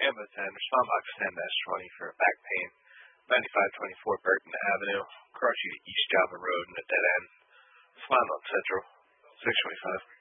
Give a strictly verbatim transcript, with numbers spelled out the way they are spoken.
Ambulance ten, respond box ten dash twenty for back pain. ninety-five twenty-four Burton Avenue, crossing to East Java Road in a dead end. Swan on Central, six twenty-five.